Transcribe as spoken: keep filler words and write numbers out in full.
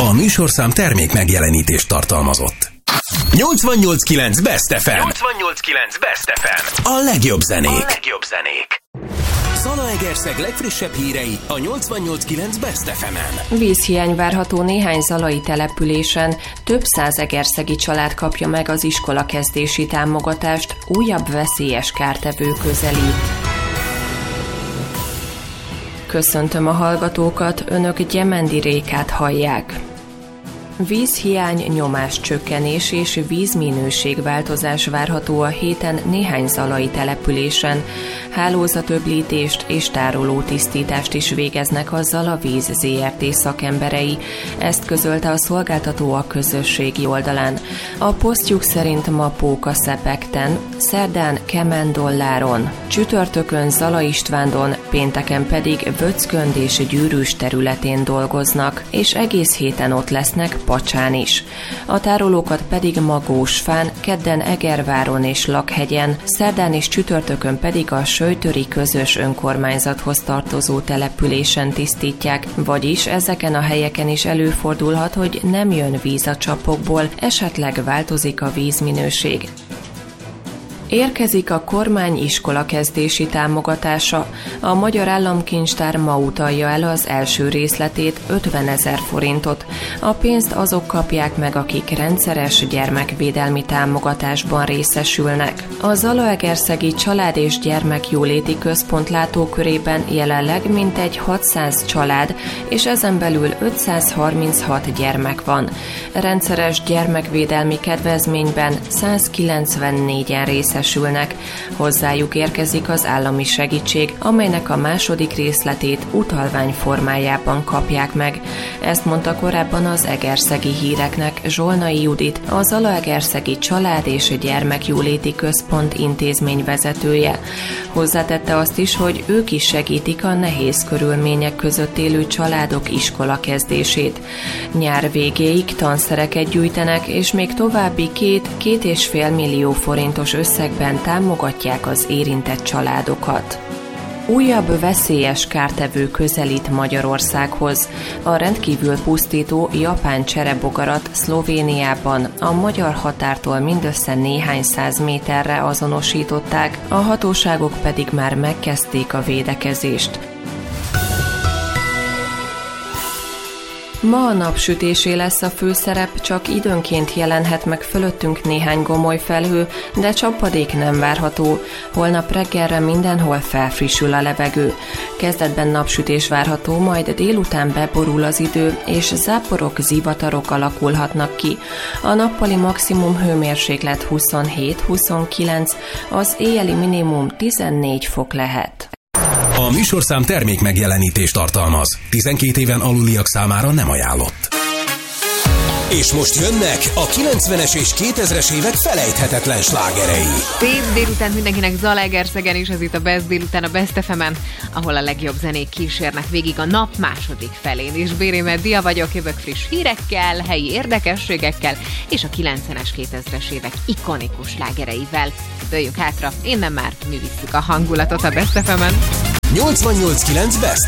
A műsorszám termék megjelenítést tartalmazott. nyolcvannyolc kilenc Best ef em. nyolcvannyolc kilenc Best ef em. A legjobb zenék. A legjobb zenék. Zalaegerszeg legfrissebb hírei a nyolcvannyolc kilenc Best ef emen. Vízhiány várható néhány zalai településen. Több száz egerszegi család kapja meg az iskolakezdési támogatást. Újabb veszélyes kártevő közelít. Köszöntöm a hallgatókat, önök Gyemendi Rékát hallják. Vízhiány, nyomáscsökkenés és vízminőségváltozás várható a héten néhány zalai településen. Hálózatöblítést és tárolótisztítást is végeznek a Zalavíz zé er té szakemberei. Ezt közölte a szolgáltató a közösségi oldalán. A posztjuk szerint ma Pókaszepekten, szerdán Kemendolláron, csütörtökön Zala Istvándon, pénteken pedig Vöckönd és Gyűrűs területén dolgoznak, és egész héten ott lesznek Pacsán is. A tárolókat pedig Magósfán, kedden Egerváron és Lakhegyen, szerdán és csütörtökön pedig a Söjtöri közös önkormányzathoz tartozó településen tisztítják, vagyis ezeken a helyeken is előfordulhat, hogy nem jön víz a csapokból, esetleg változik a vízminőség. Érkezik a kormány iskolakezdési támogatása. A Magyar Államkincstár ma utalja el az első részletét, ötvenezer forintot. A pénzt azok kapják meg, akik rendszeres gyermekvédelmi támogatásban részesülnek. A Zalaegerszegi Család és Gyermekjóléti Központ látókörében jelenleg mintegy hatszáz család, és ezen belül ötszázharminchat gyermek van. Rendszeres gyermekvédelmi kedvezményben százkilencvennégyen részesülnek. Hozzájuk érkezik az állami segítség, amelynek a második részletét utalvány formájában kapják meg. Ezt mondta korábban az Egerszegi Híreknek Zsolnai Judit, a Zalaegerszegi Család és Gyermekjóléti Központ intézményvezetője. Hozzátette azt is, hogy ők is segítik a nehéz körülmények között élő családok iskolakezdését. Nyár végéig tanszereket gyűjtenek, és még további két-két és fél millió forintos összegben támogatják az érintett családokat. Újabb veszélyes kártevő közelít Magyarországhoz. A rendkívül pusztító japán cserebogarat Szlovéniában a magyar határtól mindössze néhány száz méterre azonosították, a hatóságok pedig már megkezdték a védekezést. Ma a napsütésé lesz a főszerep, csak időnként jelenhet meg fölöttünk néhány gomoly felhő, de csapadék nem várható. Holnap reggelre mindenhol felfrissül a levegő. Kezdetben napsütés várható, majd délután beborul az idő, és záporok, zivatarok alakulhatnak ki. A nappali maximum hőmérséklet huszonhét-huszonkilenc, az éjjeli minimum tizennégy fok lehet. A műsorszám termék megjelenítést tartalmaz. tizenkét éven aluliak számára nem ajánlott. És most jönnek a kilencvenes és kétezres évek felejthetetlen slágerei. Szép délután mindenkinek Zalaegerszegen, és ez itt a Best délután a Best ef emen, ahol a legjobb zenék kísérnek végig a nap második felén. És Bérémet Dia vagyok, jövök friss hírekkel, helyi érdekességekkel, és a kilencvenes, kétezres évek ikonikus slágereivel. Dőljünk hátra, innen már mi visszük a hangulatot a Best ef emen. nyolcvannyolc kilenc Best